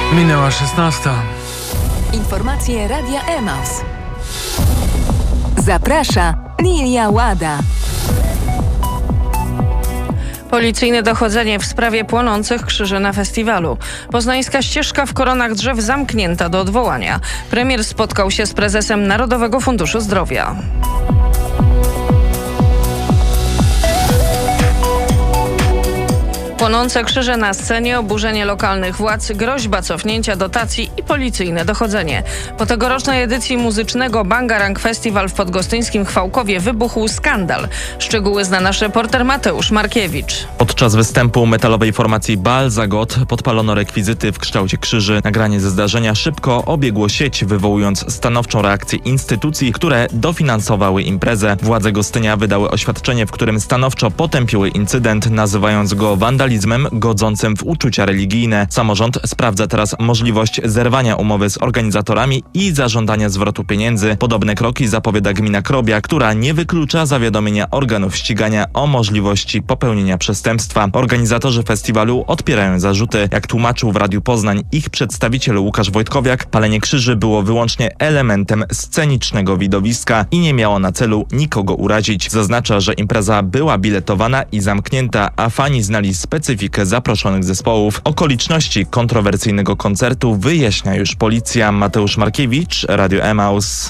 Minęła 16. Informacje Radia Emaus. Zaprasza Lilia Łada. Policyjne dochodzenie w sprawie płonących krzyży na festiwalu. Poznańska ścieżka w koronach drzew zamknięta do odwołania. Premier spotkał się z prezesem Narodowego Funduszu Zdrowia. Płonące krzyże na scenie, oburzenie lokalnych władz, groźba cofnięcia dotacji i policyjne dochodzenie. Po tegorocznej edycji muzycznego Bangarang Festival w podgostyńskim Chwałkowie wybuchł skandal. Szczegóły zna nasz reporter Mateusz Markiewicz. Podczas występu metalowej formacji Baal Zagot podpalono rekwizyty w kształcie krzyży. Nagranie ze zdarzenia szybko obiegło sieć, wywołując stanowczą reakcję instytucji, które dofinansowały imprezę. Władze Gostynia wydały oświadczenie, w którym stanowczo potępiły incydent, nazywając go wandalizmem godzącym w uczucia religijne. Samorząd sprawdza teraz możliwość zerwania umowy z organizatorami i zażądania zwrotu pieniędzy. Podobne kroki zapowiada gmina Krobia, która nie wyklucza zawiadomienia organów ścigania o możliwości popełnienia przestępstwa. Organizatorzy festiwalu odpierają zarzuty. Jak tłumaczył w Radiu Poznań ich przedstawiciel Łukasz Wojtkowiak, palenie krzyży było wyłącznie elementem scenicznego widowiska i nie miało na celu nikogo urazić. Zaznacza, że impreza była biletowana i zamknięta, a fani znali specyfikę zaproszonych zespołów. Okoliczności kontrowersyjnego koncertu wyjaśnia już policja. Mateusz Markiewicz, Radio Emaus.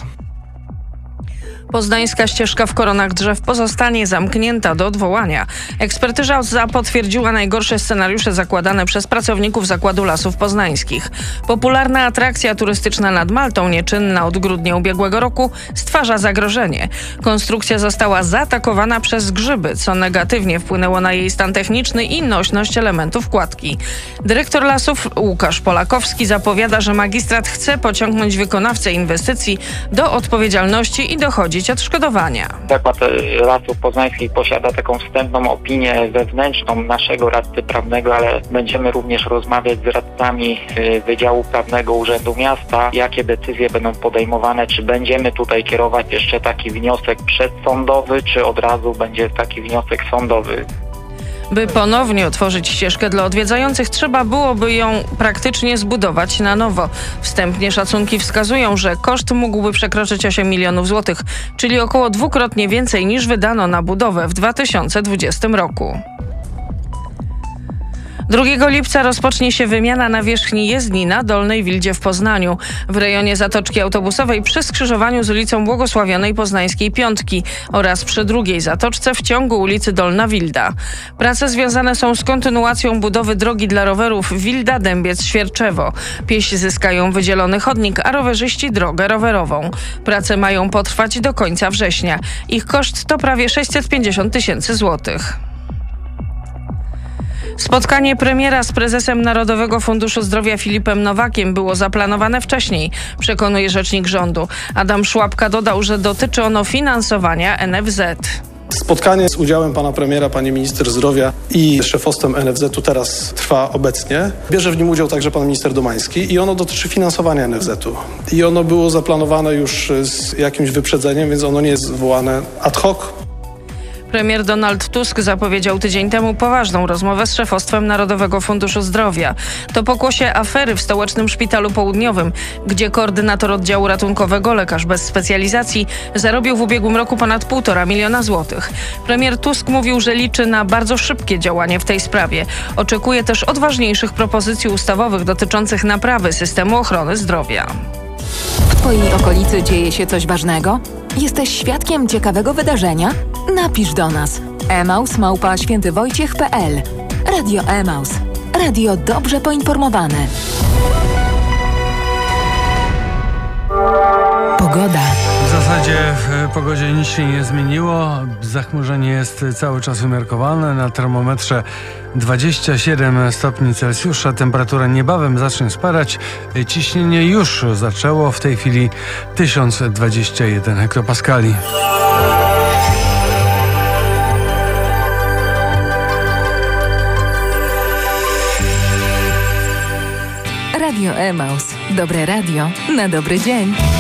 Poznańska ścieżka w koronach drzew pozostanie zamknięta do odwołania. Ekspertyza potwierdziła najgorsze scenariusze zakładane przez pracowników Zakładu Lasów Poznańskich. Popularna atrakcja turystyczna nad Maltą, nieczynna od grudnia ubiegłego roku, stwarza zagrożenie. Konstrukcja została zaatakowana przez grzyby, co negatywnie wpłynęło na jej stan techniczny i nośność elementów kładki. Dyrektor Lasów Łukasz Polakowski zapowiada, że magistrat chce pociągnąć wykonawcę inwestycji do odpowiedzialności i dochodzi odszkodowania. Zakład Lasów Poznańskich posiada taką wstępną opinię wewnętrzną naszego radcy prawnego, ale będziemy również rozmawiać z radcami Wydziału Prawnego Urzędu Miasta, jakie decyzje będą podejmowane, czy będziemy tutaj kierować jeszcze taki wniosek przedsądowy, czy od razu będzie taki wniosek sądowy. By ponownie otworzyć ścieżkę dla odwiedzających, trzeba byłoby ją praktycznie zbudować na nowo. Wstępnie szacunki wskazują, że koszt mógłby przekroczyć 8 milionów złotych, czyli około dwukrotnie więcej niż wydano na budowę w 2020 roku. 2 lipca rozpocznie się wymiana nawierzchni jezdni na Dolnej Wildzie w Poznaniu. W rejonie Zatoczki Autobusowej przy skrzyżowaniu z ulicą Błogosławionej Poznańskiej Piątki oraz przy drugiej zatoczce w ciągu ulicy Dolna Wilda. Prace związane są z kontynuacją budowy drogi dla rowerów Wilda-Dębiec-Świerczewo. Piesi zyskają wydzielony chodnik, a rowerzyści drogę rowerową. Prace mają potrwać do końca września. Ich koszt to prawie 650 000 złotych. Spotkanie premiera z prezesem Narodowego Funduszu Zdrowia Filipem Nowakiem było zaplanowane wcześniej, przekonuje rzecznik rządu. Adam Szłapka dodał, że dotyczy ono finansowania NFZ. Spotkanie z udziałem pana premiera, pani minister zdrowia i szefostwem NFZ-u teraz trwa obecnie. Bierze w nim udział także pan minister Domański i ono dotyczy finansowania NFZ-u. I ono było zaplanowane już z jakimś wyprzedzeniem, więc ono nie jest zwołane ad hoc. Premier Donald Tusk zapowiedział tydzień temu poważną rozmowę z szefostwem Narodowego Funduszu Zdrowia. To pokłosie afery w Stołecznym Szpitalu Południowym, gdzie koordynator oddziału ratunkowego, lekarz bez specjalizacji, zarobił w ubiegłym roku ponad 1,5 miliona złotych. Premier Tusk mówił, że liczy na bardzo szybkie działanie w tej sprawie. Oczekuje też odważniejszych propozycji ustawowych dotyczących naprawy systemu ochrony zdrowia. W twojej okolicy dzieje się coś ważnego? Jesteś świadkiem ciekawego wydarzenia? Napisz do nas. emaus@świętywojciech.pl. Radio Emaus. Radio dobrze poinformowane. Pogoda. W zasadzie w pogodzie nic się nie zmieniło. Zachmurzenie jest cały czas umiarkowane. Na termometrze 27 stopni Celsjusza. Temperatura niebawem zacznie spadać. Ciśnienie już zaczęło. W tej chwili 1021 hektopaskali. Radio Emaus. Dobre radio na dobry dzień.